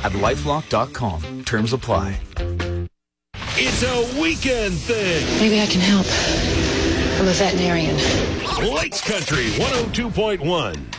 at LifeLock.com. Terms apply. It's a weekend thing. Maybe I can help. I'm a veterinarian. Lakes Country 102.1.